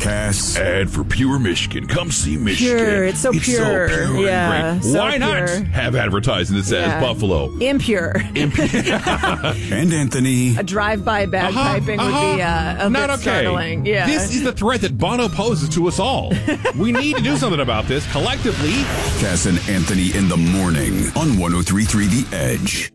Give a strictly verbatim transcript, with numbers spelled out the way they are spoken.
Cass. And for Pure Michigan, come see Michigan. Pure. It's so it's pure. So pure yeah, and great. so Why not pure. have advertising that says Yeah. Buffalo? Impure. And Anthony. A drive-by bagpiping Uh-huh, would be uh-huh. uh, a Not bit okay. startling. Yeah. This is the threat that Bono poses to us all. We need to do something about this collectively. Cass and Anthony in the morning on one oh three point three The Edge.